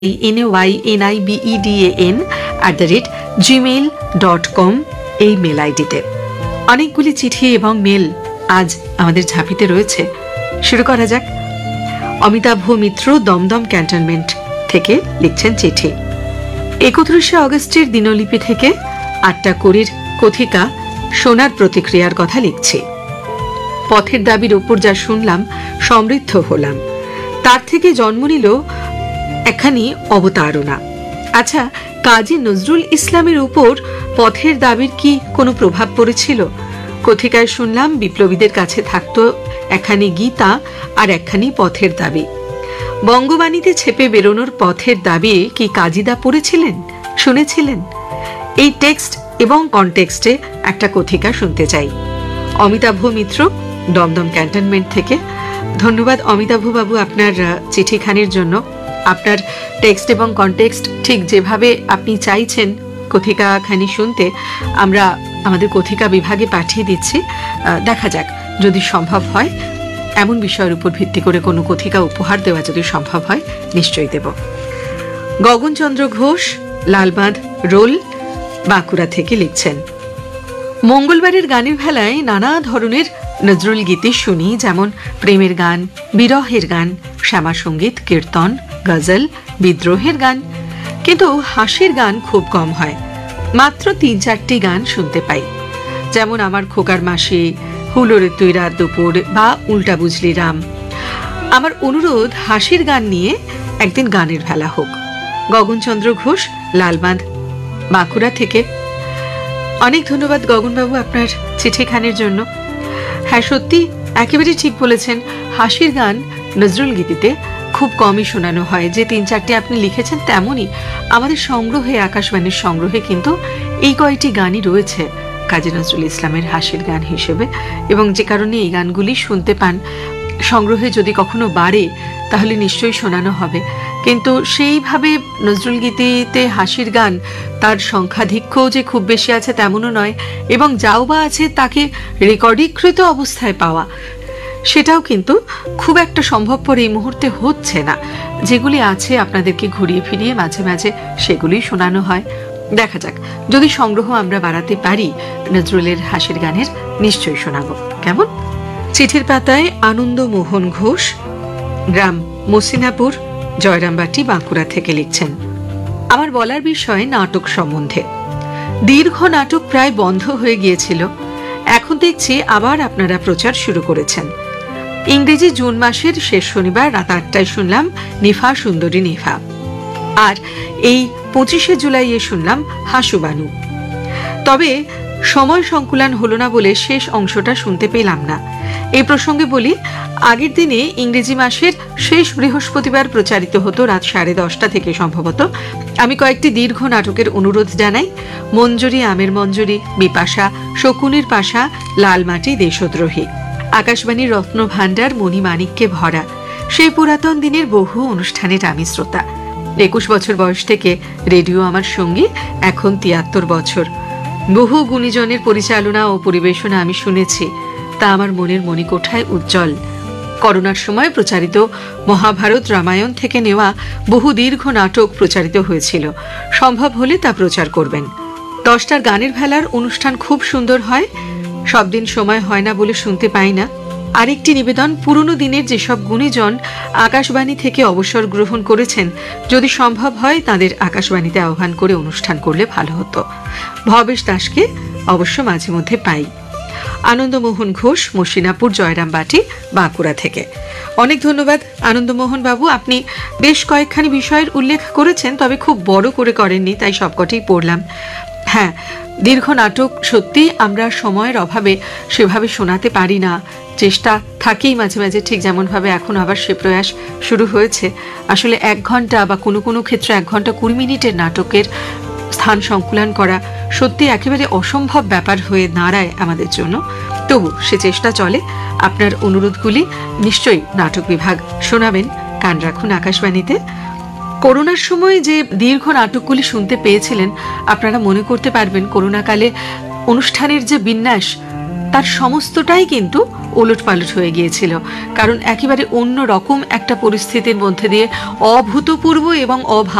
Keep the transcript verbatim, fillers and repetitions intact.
N A Y N I B E D A N at the rate Gmail dot com এই mail আইডিতে। অনেকগুলি চিঠি এবং mail আজ আমাদের ঝাঁপিতে রয়েছে। শুরু করা যাক। অমিতাভ মিত্র দমদম ক্যান্টনমেন্ট থেকে লিখছেন চিঠি। একত্রিশে অগস্টের দিনলিপি থেকে আটটা কুড়ির কথিকা সোনার প্রতিক্রিয়ার কথা লিখছি। পথের দাবির ওপর যা শুনলাম সমৃদ্ধ হলাম, তার থেকে জন্ম নিল একখানি অবতারণা। আচ্ছা, কাজী নজরুল ইসলামের উপর পথের দাবির কি কোনো প্রভাব পড়েছিল? কথিকায় শুনলাম বিপ্লবীদের কাছে থাকতো একখানি গীতা আর একখানি পথের দাবি। বঙ্গবাণীতে ছেপে বেরোনোর পথের দাবি কি কাজীদা পড়েছিলেন, শুনেছিলেন? এই টেক্সট এবং কনটেক্সটে একটা কথিকা শুনতে চাই। অমিতাভ মিত্র দমদম ক্যান্টনমেন্ট থেকে। ধন্যবাদ অমিতাভ বাবু আপনার চিঠিখানির জন্য। আপনার টেক্সট এবং কনটেক্সট ঠিক যেভাবে আপনি চাইছেন কথিকাখানি শুনতে, আমরা আমাদের কথিকা বিভাগে পাঠিয়ে দিচ্ছি। দেখা যাক, যদি সম্ভব হয় এমন বিষয়ের উপর ভিত্তি করে কোনো কথিকা উপহার দেওয়া যদি সম্ভব হয় নিশ্চয়ই দেব। গগনচন্দ্র ঘোষ লালবাঁধ রোল বাঁকুড়া থেকে লিখছেন, মঙ্গলবারের গানের ভেলায় নানা ধরনের নজরুল গীতি শুনি, যেমন প্রেমের গান, বিরহের গান, শ্যামা সঙ্গীত, কীর্তন, গজল, বিদ্রোহের গান। কিন্তু হাসির গান খুব কম হয়। মাত্র তিন চারটি গান শুনতে পাই, যেমন আমার খোকার মাসি, হুলোরে তুই রাত দুপুর বা উল্টা বুঝলি রাম। আমার অনুরোধ, হাসির গান নিয়ে একদিন গানের ভেলা হোক। গগনচন্দ্র ঘোষ লালবাঁধ বাঁকুড়া থেকে। অনেক ধন্যবাদ গগনবাবু আপনার চিঠিখানির জন্য। হ্যাঁ, সত্যি একেবারে ঠিক বলেছেন, হাসির গান নজরুল গীতিতে খুব কমই শোনানো হয়। যে তিন চারটি আপনি লিখেছেন তেমনই আমাদের সংগ্রহে, আকাশবাণীর সংগ্রহে কিন্তু এই কয়টি গানই রয়েছে কাজী নজরুল ইসলামের হাসির গান হিসেবে, এবং যে কারণে এই গানগুলি শুনতে পান। সংগ্রহে যদি কখনো বাড়ে তাহলে নিশ্চয়ই শোনানো হবে। কিন্তু সেইভাবে নজরুল গীতিতে হাসির গান তার সংখ্যাধিক্য যে খুব বেশি আছে তেমনও নয়, এবং যাও বা আছে তাকে রেকর্ডিকৃত অবস্থায় পাওয়া সেটাও কিন্তু খুব একটা সম্ভবপর এই মুহূর্তে হচ্ছে না। যেগুলি আছে আপনাদেরকে ঘুরিয়ে ফিরিয়ে মাঝে মাঝে সেগুলি শোনানো হয়। দেখা যাক, যদি সংগ্রহ আমরা বাড়াতে পারি নজরুলের হাসির গানের নিশ্চয়ই শোনাবো। কেমন? চিঠির পাতায় আনন্দ মোহন ঘোষ গ্রাম মসিনাপুর জয়রামবাটি বাঁকুড়া থেকে লিখছেন, আমার বলার বিষয় নাটক সম্বন্ধে। দীর্ঘ নাটক প্রায় বন্ধ হয়ে গিয়েছিল, এখন দেখছি আবার আপনারা প্রচার শুরু করেছেন। ইংরেজি জুন মাসের শেষ শনিবার রাত আটটায় শুনলাম নিফা সুন্দরী নিফা, আর এই পঁচিশে জুলাইয়ে শুনলাম হাসুবানু। তবে সময় সংকুলান হলো না বলে শেষ অংশটা শুনতে পেলাম না। এই প্রসঙ্গে বলি, আগের দিনে ইংরেজি মাসের শেষ বৃহস্পতিবার প্রচারিত হতো রাত সাড়ে দশটা থেকে সম্ভবত। আমি কয়েকটি দীর্ঘ নাটকের অনুরোধ জানাই। মঞ্জুরি, আমের মঞ্জুরি, বিপাশা, শকুনির পাশা, লালমাটি, দেশদ্রোহী। আকাশবাণীর রত্ন ভাণ্ডার মণিমাণিক্যে ভরা সেই পুরাতন দিনের বহু অনুষ্ঠানের আমি শ্রোতা। একুশ বছর বয়স থেকে রেডিও আমার সঙ্গী, এখন তিয়াত্তর বছর। বহু গুণীজনের পরিচালনা ও পরিবেশনা আমি শুনেছি, তা আমার মনের মণিকোঠায় উজ্জ্বল। করোনার সময় প্রচারিত মহাভারত, রামায়ণ থেকে নেওয়া বহু দীর্ঘ নাটক প্রচারিত হয়েছিল। সম্ভব হলে তা প্রচার করবেন। দশটার গানের ভেলার অনুষ্ঠান খুব সুন্দর হয়। সব দিন সময় হয় না বলে শুনতে পাই না। আরেকটি নিবেদন, পুরনো দিনের যেসব গুণীজন আকাশবাণী থেকে অবসর গ্রহণ করেছেন, যদি সম্ভব হয় তাদের আকাশবাণীতে আহ্বান করে অনুষ্ঠান করলে ভালো হতো। ভবেশ দাসকে অবশ্য মাঝে মধ্যে পাই। আনন্দমোহন ঘোষ মসিনাপুর জয়রামবাটি বাঁকুড়া থেকে। অনেক ধন্যবাদ আনন্দমোহন বাবু, আপনি বেশ কয়েকখানি বিষয়ের উল্লেখ করেছেন, তবে খুব বড় করে করেননি, তাই সবকটাই পড়লাম। হ্যাঁ, দীর্ঘ নাটক সত্যি আমরা সময়ের অভাবে সেভাবে শোনাতে পারি না। চেষ্টা থাকেই মাঝে মাঝে, ঠিক যেমনভাবে এখন আবার সে প্রয়াস শুরু হয়েছে। আসলে এক ঘন্টা বা কোনো কোনো ক্ষেত্রে এক ঘন্টা কুড়ি মিনিটের নাটকের স্থান সংকুলন করা সত্যি একেবারে অসম্ভব ব্যাপার হয়ে দাঁড়ায় আমাদের জন্য। তবু সে চেষ্টা চলে। আপনার অনুরোধগুলি নিশ্চয়ই নাটক বিভাগ শোনাবেন। কান রাখুন আকাশবাণীতে। করোনার সময় যে দীর্ঘ নাটকগুলি শুনতে পেয়েছিলেন, আপনারা মনে করতে পারবেন করোনাকালে অনুষ্ঠানের যে বিন্যাস তার সমস্তটাই কিন্তু ওলটপালট হয়ে গিয়েছিল, কারণ একেবারে অন্য রকম একটা পরিস্থিতির মধ্যে দিয়ে অভূতপূর্ব এবং অভা